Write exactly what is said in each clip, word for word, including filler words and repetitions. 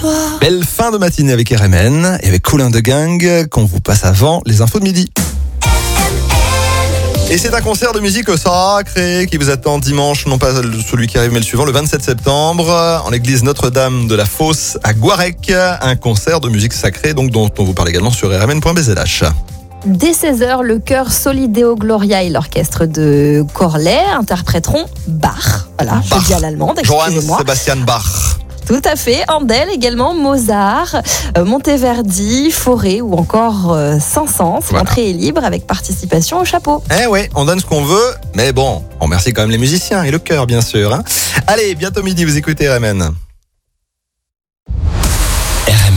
soir. Belle fin de matinée avec R M N et avec Kool and the Gang qu'on vous passe avant les infos de midi. Et c'est un concert de musique sacré qui vous attend dimanche, non pas celui qui arrive mais le suivant, le vingt-sept septembre, en l'église Notre-Dame de la Fosse à Guarec. Un concert de musique sacrée donc, dont on vous parle également sur r m n point b z h. Dès seize heures, le chœur Solideo Gloria et l'orchestre de Corlay interpréteront Bach. Voilà, Bach. je dis à l'allemande, Johann excusez-moi. Sebastian Bach. Tout à fait. Handel également, Mozart, euh, Monteverdi, Fauré ou encore euh, Saint-Saëns. Voilà. L'entrée est libre avec participation au chapeau. Eh ouais, on donne ce qu'on veut, mais bon, on remercie quand même les musiciens et le chœur bien sûr. Hein. Allez, bientôt midi, vous écoutez R M N. R M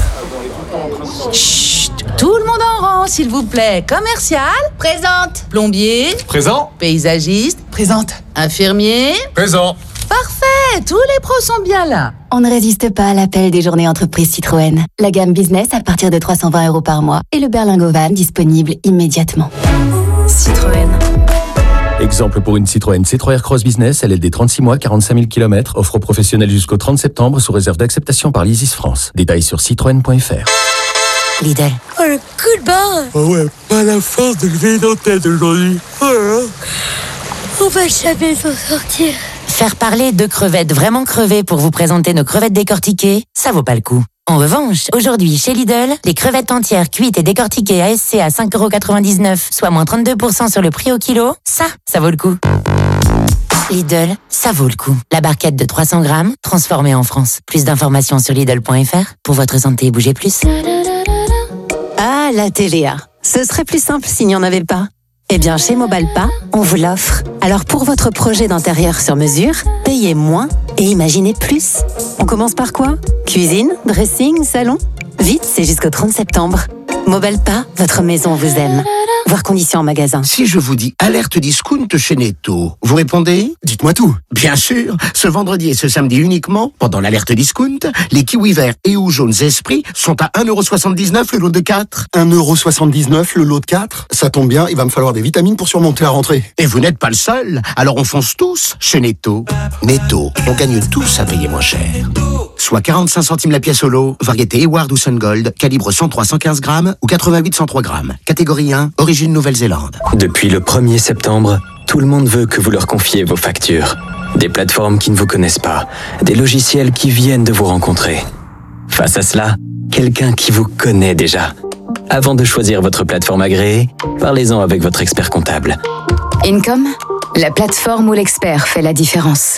N. Chut, tout le monde en rang, s'il vous plaît. Commercial, Présente. plombier, Présent. paysagiste, Présente. infirmier. Présent. Parfait, tous les pros sont bien là. On ne résiste pas à l'appel des journées entreprises Citroën. La gamme business à partir de trois cent vingt euros par mois et le berlingot van disponible immédiatement. Citroën. Exemple pour une Citroën C trois R Cross Business, L L D trente-six mois, quarante-cinq mille kilomètres, offre professionnelle jusqu'au trente septembre sous réserve d'acceptation par l'Isis France. Détails sur citroën point f r. Lidl. Oh, le coup de barre. Ah ouais, pas la force de lever une tête aujourd'hui. Oh là là. On va jamais s'en sortir. Faire parler de crevettes vraiment crevées pour vous présenter nos crevettes décortiquées, ça vaut pas le coup. En revanche, aujourd'hui chez Lidl, les crevettes entières cuites et décortiquées A S C à cinq euros quatre-vingt-dix-neuf, soit moins trente-deux pour cent sur le prix au kilo, ça, ça vaut le coup. Lidl, ça vaut le coup. La barquette de trois cents grammes, transformée en France. Plus d'informations sur Lidl point f r. Pour votre santé, bougez plus. Ah, la Téléa. Ce serait plus simple s'il n'y en avait pas. Eh bien, chez Mobalpa, on vous l'offre. Alors, pour votre projet d'intérieur sur mesure, payez moins et imaginez plus. On commence par quoi? Cuisine, dressing, salon? Vite, c'est jusqu'au trente septembre. Mobalpa, votre maison vous aime. Voir conditions en magasin. Si je vous dis alerte discount chez Netto, vous répondez? Dites-moi tout. Bien sûr, ce vendredi et ce samedi uniquement, pendant l'alerte discount, les kiwis verts et ou jaunes Esprit sont à un euro soixante-dix-neuf le lot de quatre. un euro soixante-dix-neuf le lot de quatre? Ça tombe bien, il va me falloir des vitamines pour surmonter la rentrée. Et vous n'êtes pas le seul, alors on fonce tous chez Netto. Netto, on gagne tous à payer moins cher. Soit quarante-cinq centimes la pièce au lot, variété Eward ou Sun Gold, calibre cent trois à cent quinze grammes ou quatre-vingt-huit à cent trois grammes. Catégorie un, origine Nouvelle-Zélande. Depuis le premier septembre, tout le monde veut que vous leur confiez vos factures. Des plateformes qui ne vous connaissent pas, des logiciels qui viennent de vous rencontrer. Face à cela, quelqu'un qui vous connaît déjà. Avant de choisir votre plateforme agréée, parlez-en avec votre expert comptable. Income, la plateforme où l'expert fait la différence.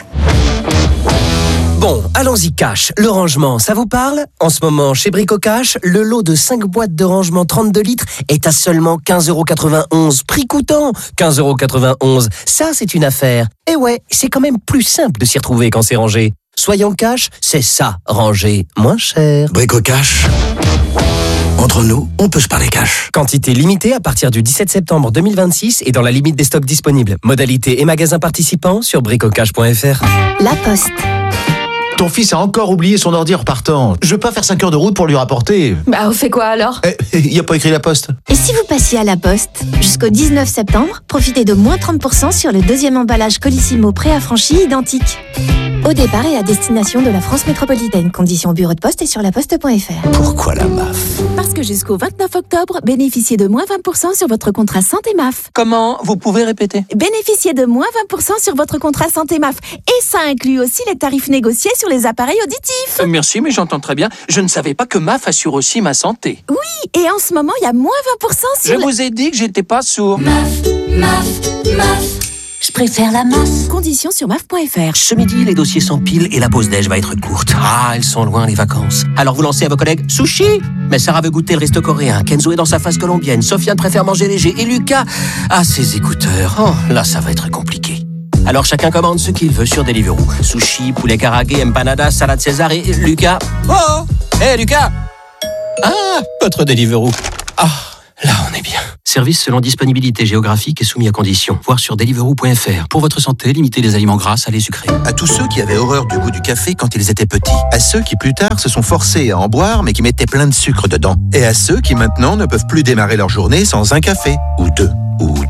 Bon, allons-y cash. Le rangement, ça vous parle? En ce moment, chez Brico Cash, le lot de cinq boîtes de rangement trente-deux litres est à seulement quinze euros quatre-vingt-onze. Prix coûtant, quinze euros quatre-vingt-onze. Ça, c'est une affaire. Et ouais, c'est quand même plus simple de s'y retrouver quand c'est rangé. Soyons cash, c'est ça, ranger moins cher. Brico Cash. Entre nous, on peut se parler cash. Quantité limitée à partir du dix-sept septembre deux mille vingt-six et dans la limite des stocks disponibles. Modalité et magasins participants sur bricocash point f r. La Poste. Ton fils a encore oublié son ordi en repartant. Je veux pas faire cinq heures de route pour lui rapporter. Bah, on fait quoi alors? Eh, il y a pas écrit la poste. Et si vous passiez à la Poste? Jusqu'au dix-neuf septembre, profitez de moins trente pour cent sur le deuxième emballage Colissimo préaffranchi identique. Au départ et à destination de la France métropolitaine. Conditions au bureau de poste et sur laposte point f r. Pourquoi la M A F? Parce que jusqu'au vingt-neuf octobre, bénéficiez de moins vingt pour cent sur votre contrat santé M A F. Comment? Vous pouvez répéter? Bénéficiez de moins vingt pour cent sur votre contrat santé M A F. Et ça inclut aussi les tarifs négociés sur les appareils auditifs. Euh, merci, mais j'entends très bien. Je ne savais pas que M A F assure aussi ma santé. Oui, et en ce moment, il y a moins vingt pour cent sur... Je le- vous ai dit que j'étais pas sourd. M A F, M A F, M A F. Je préfère la M A F. Conditions sur M A F point f r. Ce midi, les dossiers s'empilent et la pause déj va être courte. Ah, elles sont loin, les vacances. Alors vous lancez à vos collègues sushi. Mais Sarah veut goûter le resto coréen. Kenzo est dans sa phase colombienne. Sofiane préfère manger léger. Et Lucas a ses écouteurs. Oh, là, ça va être compliqué. Alors chacun commande ce qu'il veut sur Deliveroo. Sushi, poulet karagué, empanada, salade César et Lucas. Oh, hé hey, Lucas. Ah, votre Deliveroo. Ah, là on est bien. Service selon disponibilité géographique et soumis à conditions. Voir sur deliveroo point f r. Pour votre santé, limitez les aliments gras, salés, sucrés. À tous ceux qui avaient horreur du goût du café quand ils étaient petits. À ceux qui plus tard se sont forcés à en boire mais qui mettaient plein de sucre dedans. Et à ceux qui maintenant ne peuvent plus démarrer leur journée sans un café. Ou deux. Ou trois.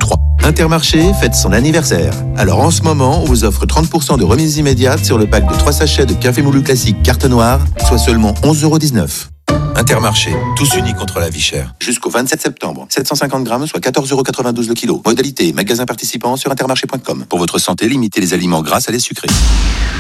Intermarché fête son anniversaire. Alors en ce moment, on vous offre trente pour cent de remise immédiate sur le pack de trois sachets de café moulu classique carte noire, soit seulement onze euros dix-neuf. Intermarché, tous unis contre la vie chère. Jusqu'au vingt-sept septembre, sept cent cinquante grammes, soit quatorze euros quatre-vingt-douze le kilo. Modalité, magasin participant sur intermarché point com. Pour votre santé, limitez les aliments gras à les sucrés.